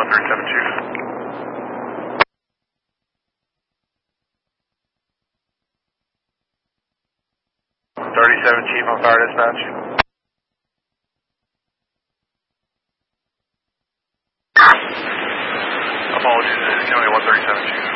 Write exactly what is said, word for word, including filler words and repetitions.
one thirty-seven Chief. thirty-seven Chief on fire dispatch. Apologies, this is County one thirty-seven Chief.